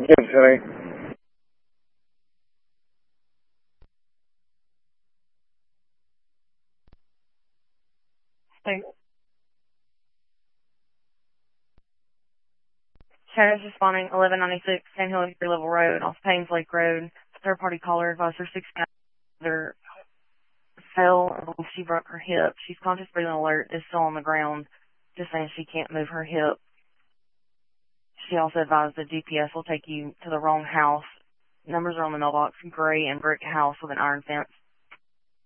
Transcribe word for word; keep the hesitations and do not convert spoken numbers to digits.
Yes, honey. Hey, Shadows responding, eleven ninety-six Sand Hill Three Level Road, off Paynes Lake Road. Third party caller advised her six mother fell and she broke her hip. She's conscious breathing alert, is still on the ground, just saying she can't move her hip. She also advised the G P S will take you to the wrong house. Numbers are on the mailbox, gray and brick house with an iron fence.